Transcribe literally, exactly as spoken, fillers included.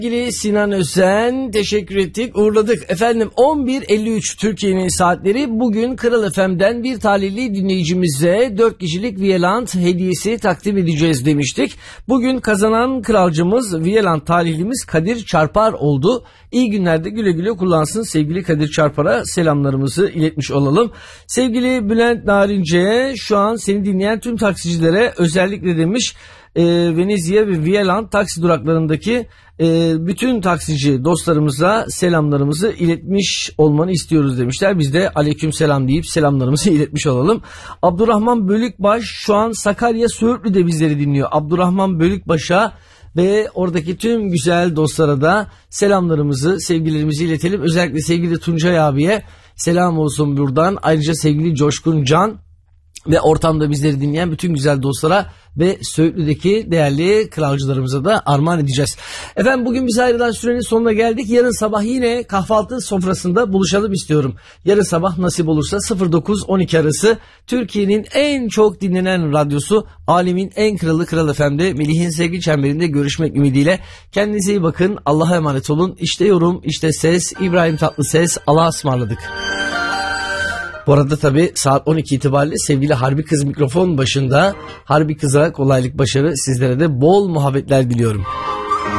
Sevgili Sinan Özen, teşekkür ettik, uğurladık. Efendim on bir elli üç Türkiye'nin saatleri. Bugün Kral F M'den bir talihli dinleyicimize dört kişilik Viyeland hediyesi takdim edeceğiz demiştik. Bugün kazanan kralcımız, Viyeland talihlimiz Kadir Çarpar oldu. İyi günlerde güle güle kullansın sevgili Kadir Çarpar'a selamlarımızı iletmiş olalım. Sevgili Bülent Narince, şu an seni dinleyen tüm taksicilere özellikle demiş, e, Venezia ve Viyeland taksi duraklarındaki e, bütün taksici dostlarımıza selamlarımızı iletmiş olmanı istiyoruz demişler. Biz de aleyküm selam deyip selamlarımızı iletmiş olalım. Abdurrahman Bölükbaş şu an Sakarya Söğütlü'de bizleri dinliyor. Abdurrahman Bölükbaş'a ve oradaki tüm güzel dostlara da selamlarımızı, sevgilerimizi iletelim. Özellikle sevgili Tuncay abiye selam olsun buradan. Ayrıca sevgili Coşkun Can ve ortamda bizleri dinleyen bütün güzel dostlara ve Söğütlü'deki değerli kralcılarımıza da armağan edeceğiz. Efendim bugün bize ayrılan sürenin sonuna geldik. Yarın sabah yine kahvaltı sofrasında buluşalım istiyorum. Yarın sabah nasip olursa sıfır dokuz on iki arası Türkiye'nin en çok dinlenen radyosu, alemin en kralı Kral F M'de Melih'in sevgi çemberinde görüşmek ümidiyle. Kendinize iyi bakın. Allah'a emanet olun. İşte yorum, işte ses. İbrahim Tatlıses. Allah'a ısmarladık. Bu arada tabii saat on iki itibariyle sevgili Harbi Kız mikrofon başında. Harbi Kız'a kolaylık, başarı, sizlere de bol muhabbetler diliyorum.